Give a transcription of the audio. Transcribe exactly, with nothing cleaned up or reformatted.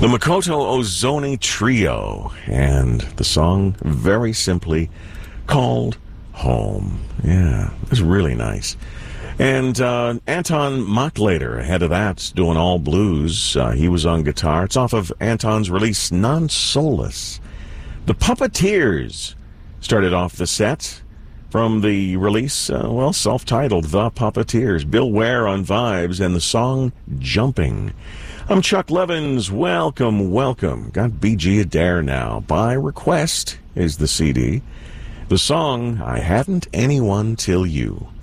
The Makoto Ozone Trio, and the song, very simply, called Home. Yeah, it's really nice. And uh, Anton Mochlader, ahead of that, doing all blues. Uh, he was on guitar. It's off of Anton's release, Non Solus. The Puppeteers started off the set from the release, uh, well, self-titled, The Puppeteers. Bill Ware on vibes and the song Jumping. I'm Chuck Levins. Welcome, welcome. Got B G Adair now. By Request is the C D. The song, I Hadn't Anyone Till You.